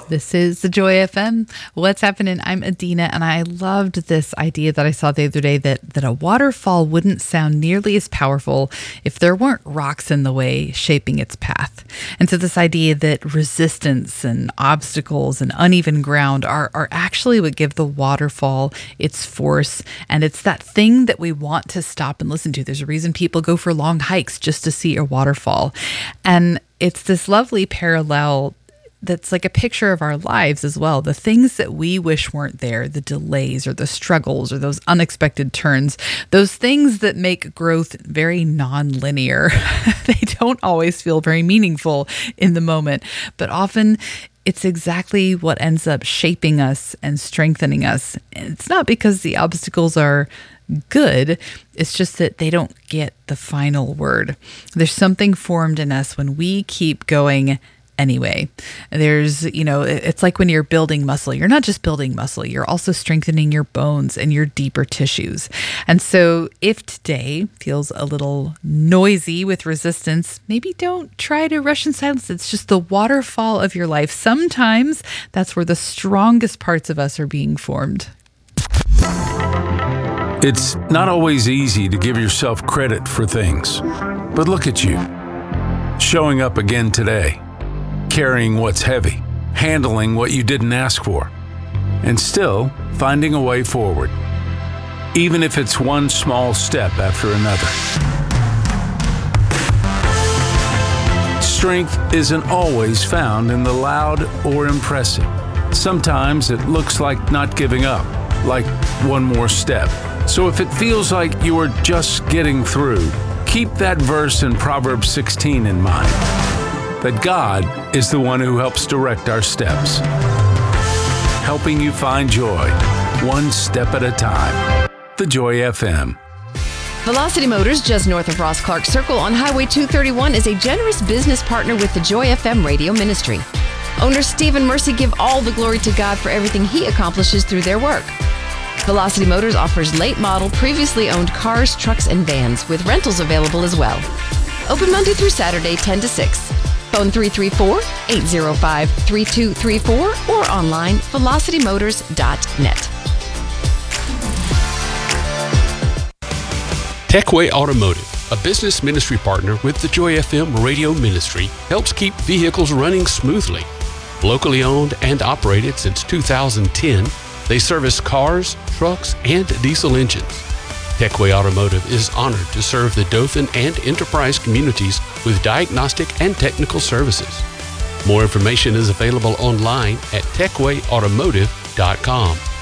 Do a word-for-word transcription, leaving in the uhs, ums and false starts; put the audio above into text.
This is the Joy F M. What's happening? I'm Adina, and I loved this idea that I saw the other day that, that a waterfall wouldn't sound nearly as powerful if there weren't rocks in the way shaping its path. And so this idea that resistance and obstacles and uneven ground are, are actually what give the waterfall its force. And it's that thing that we want to stop and listen to. There's a reason people go for long hikes just to see a waterfall. And it's this lovely parallel that's like a picture of our lives as well. The things that we wish weren't there, the delays or the struggles or those unexpected turns, those things that make growth very non-linear. They don't always feel very meaningful in the moment, but often it's exactly what ends up shaping us and strengthening us. And it's not because the obstacles are good. It's just that they don't get the final word. There's something formed in us when we keep going anyway. There's, you know, it's like when you're building muscle, you're not just building muscle, you're also strengthening your bones and your deeper tissues. And so if today feels a little noisy with resistance, maybe don't try to rush in silence. It's just the waterfall of your life. Sometimes that's where the strongest parts of us are being formed. It's not always easy to give yourself credit for things, but look at you, showing up again today, carrying what's heavy, handling what you didn't ask for, and still finding a way forward, even if it's one small step after another. Strength isn't always found in the loud or impressive. Sometimes it looks like not giving up, like one more step. So if it feels like you are just getting through, keep that verse in Proverbs sixteen in mind, that God is the one who helps direct our steps, helping you find joy, one step at a time. The Joy F M. Velocity Motors, just north of Ross Clark Circle on Highway two thirty-one, is a generous business partner with the Joy F M radio ministry. Owner Steve and Mercy give all the glory to God for everything He accomplishes through their work. Velocity Motors offers late model, previously owned cars, trucks, and vans, with rentals available as well. Open Monday through Saturday, ten to six. Phone three three four, eight zero five, three two three four or online, velocity motors dot net. Techway Automotive, a business ministry partner with the Joy F M radio ministry, helps keep vehicles running smoothly. Locally owned and operated since two thousand ten, they service cars, trucks, and diesel engines. Techway Automotive is honored to serve the Dothan and Enterprise communities with diagnostic and technical services. More information is available online at techway automotive dot com.